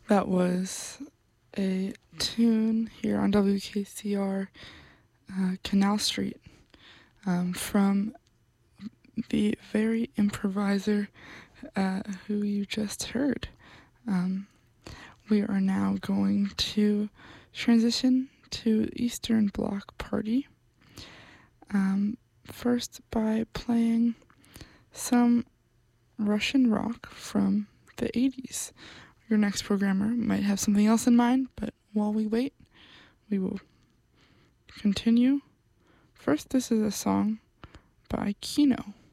That was a tune here on WKCR Canal Street from the very improviser who you just heard. We are now going to transition to Eastern Bloc Party. First by playing some Russian rock from the 80s. Your next programmer might have something else in mind, but while we wait, we will continue. First, this is a song by Kino.